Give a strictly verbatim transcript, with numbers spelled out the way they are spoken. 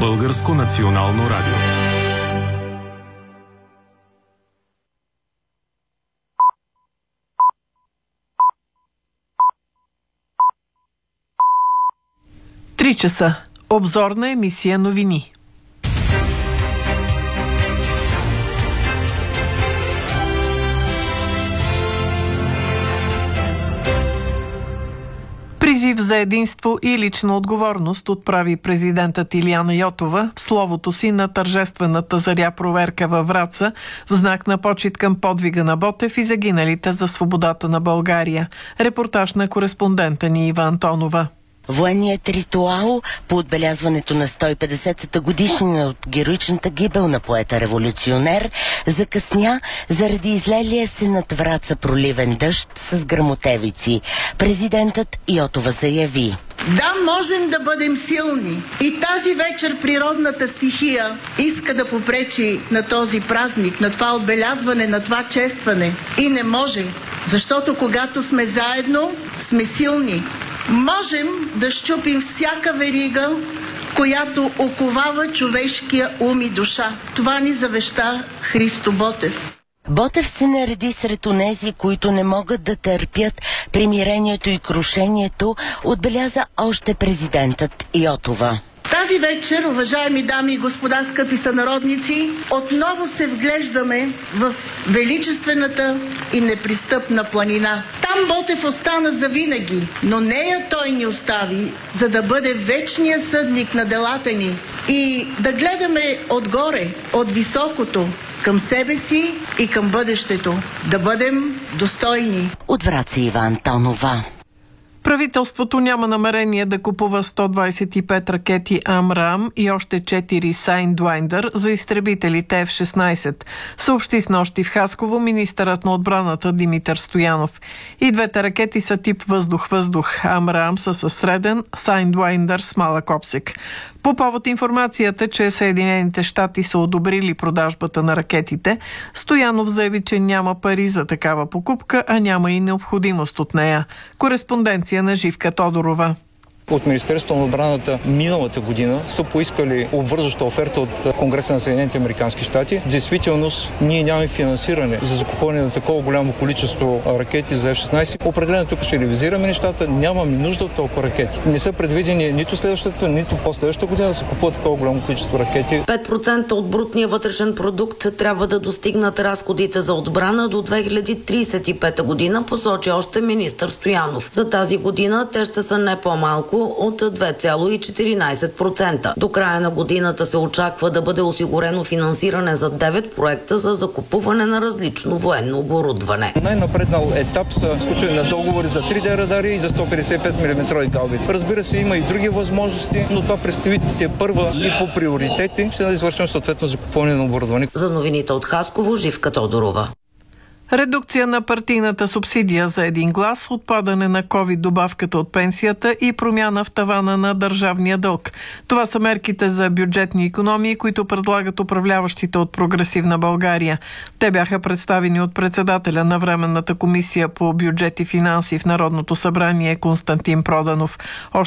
Българско национално радио. Три часа. Обзорна емисия новини. Призив за единство и лична отговорност отправи президентът Илияна Йотова в словото си на тържествената заря проверка във Враца в знак на почит към подвига на Ботев и загиналите за свободата на България. Репортаж на кореспондента ни Ива Антонова. Военният ритуал по отбелязването на сто и петдесетата годишнина от героичната гибел на поета-революционер закъсня заради излелия се над Враца проливен дъжд с гръмотевици. Президентът Йотова заяви: да, можем да бъдем силни. И тази вечер природната стихия иска да попречи на този празник, на това отбелязване, на това честване. И не може, защото когато сме заедно, сме силни. Можем да счупим всяка верига, която оковава човешкия ум и душа. Това ни завеща Христо Ботев. Ботев се нареди сред онези, които не могат да търпят примирението и крушението, отбеляза още президентът Йотова. Тази вечер, уважаеми дами и господа, скъпи сънародници, отново се вглеждаме в величествената и непристъпна планина. Там Ботев остана завинаги, но нея той ни остави, за да бъде вечният съдник на делата ни и да гледаме отгоре, от високото, към себе си и към бъдещето. Да бъдем достойни. От Враца Ива Антонова. Правителството няма намерение да купува сто двадесет и пет ракети Амрам и още четири Sidewinder за изтребителите Еф шестнадесет, съобщи снощи в Хасково министърът на отбраната Димитър Стоянов. И двете ракети са тип въздух-въздух. Амрам са със среден, Sidewinder с малък обсек. По повод информацията, че Съединените щати са одобрили продажбата на ракетите, Стоянов заяви, че няма пари за такава покупка, а няма и необходимост от нея. Кореспонденция на Живка Тодорова. От Министерството на отбраната миналата година са поискали обвързваща оферта от Конгреса на Съединените американски щати. В действителност ние нямаме финансиране за закупване на такова голямо количество ракети за Еф шестнадесет. Определено тук ще ревизираме нещата. Нямаме нужда от толкова ракети. Не са предвидени нито следващата, нито последващата година да се купуват такова голямо количество ракети. пет процента от брутния вътрешен продукт трябва да достигнат разходите за отбрана до две хиляди тридесет и пета година, посочи още министър Стоянов. За тази година те ще са не по-малко от две цяло и четиринадесет процента. До края на годината се очаква да бъде осигурено финансиране за девет проекта за закупуване на различно военно оборудване. Най-напреднал етап са сключване на договори за три Д радари и за сто петдесет и пет милиметрови гаубици. Разбира се, има и други възможности, но това предстои те първа и по приоритети. Ще да извършим съответно закупуване на оборудване. За новините от Хасково, Живка Тодорова. Редукция на партийната субсидия за един глас, отпадане на ковид добавката от пенсията и промяна в тавана на държавния дълг. Това са мерките за бюджетни икономии, които предлагат управляващите от Прогресивна България. Те бяха представени от председателя на Временната комисия по бюджет и финанси в Народното събрание Константин Проданов.